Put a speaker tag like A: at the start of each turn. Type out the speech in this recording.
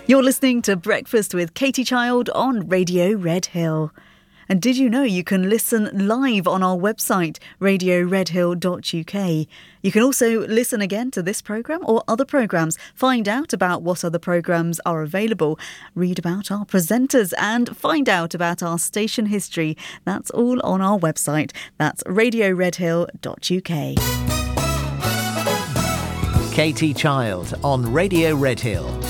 A: You're listening to Breakfast with Katie Child on Radio Red Hill. And did you know you can listen live on our website, radioredhill.uk? You can also listen again to this programme or other programmes, find out about what other programmes are available, read about our presenters and find out about our station history. That's all on our website. That's radioredhill.uk.
B: Katie Child on Radio Red Hill.